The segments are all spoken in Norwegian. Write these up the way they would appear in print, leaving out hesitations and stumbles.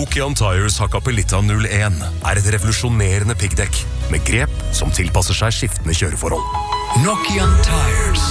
Nokian Tires Hakkapeliitta 01 et revolusjonerende piggdekk med grep som tilpasser seg skiftende kjøreforhold. Nokian Tires.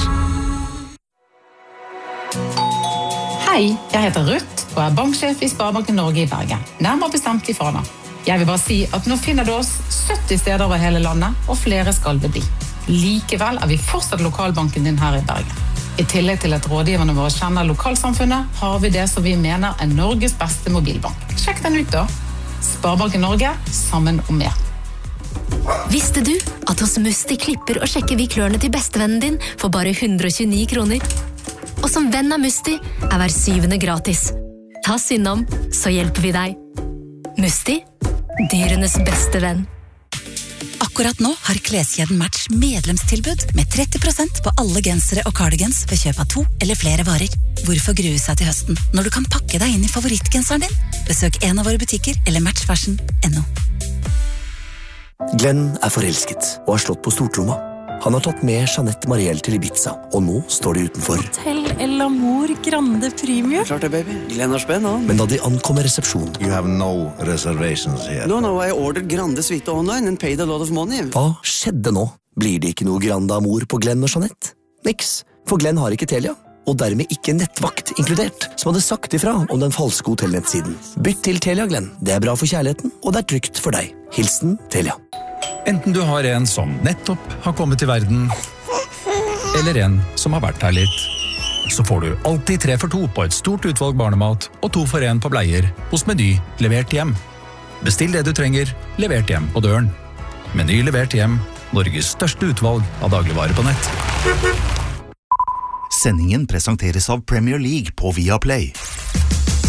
Hei, jeg heter Ruth og banksjef i Sparebanken Norge i Bergen. Nærmere bestemt i Fana. Jeg vil bare si at nå finner du oss 70 steder over hele landet, og flere skal det bli. Likevel vi fortsatt lokalbanken din her i Bergen. I tillegg til at rådgiverne våre kjenner lokalsamfunnet, har vi det som vi mener Norges beste mobilbank. Sjekk den ut da. Sparebanken Norge, sammen om mer. Visste du at hos Musti klipper og sjekker vi klørne til bestevennen din for bare 129 kroner? Og som venn av Musti hver 7. gratis. Ta oss innom, så hjelper vi deg. Musti, dyrenes beste venn. Akkurat nå har kleskjeden Match medlemstilbud med 30% på alle gensere og cardigans ved kjøp av 2 eller flere varer. Hvorfor grue seg til høsten når du kan pakke deg inn i favorittgenseren din? Besøk en av våre butikker eller matchfashion.no. Glenn forelsket og har slått på stortromma. Han har tatt med Jeanette Mariel til Ibiza, og nå står de utenfor. Hotel El Amor Grande Premium. Klart det, baby. Glenn har spenn, han. Men da de ankommer resepsjonen... You have no reservations here. No, I ordered Grande Suite online and paid a lot of money. Hva skjedde nå? Blir det ikke noe Grande Amor på Glenn og Jeanette? Niks, for Glenn har ikke Telia. Og dermed ikke nettvakt inkludert, som hadde sagt ifra om den falske hotellnettsiden. Bytt til Telia, Glenn. Det bra for kjærligheten, og det trygt for deg. Hilsen Telia. Enten du har en som nettopp har kommet til verden, eller en som har vært her litt, så får du alltid 3 for 2 på et stort utvalg barnemat og 2 for 1 på bleier hos Meny levert hjem. Bestill det du trenger, levert hjem på døren. Meny levert hjem, Norges største utvalg av dagligvarer på nett. Sendingen presenteres av Premier League på Viaplay.